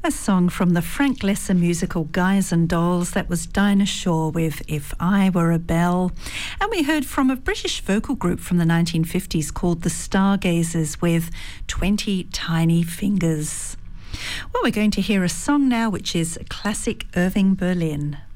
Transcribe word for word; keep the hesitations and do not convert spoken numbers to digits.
A song from the Frank Lesser musical Guys and Dolls. That was Dinah Shore with If I Were a Bell. And we heard from a British vocal group from the nineteen fifties called the Stargazers with twenty Tiny Fingers. Well, we're going to hear a song now which is classic Irving Berlin.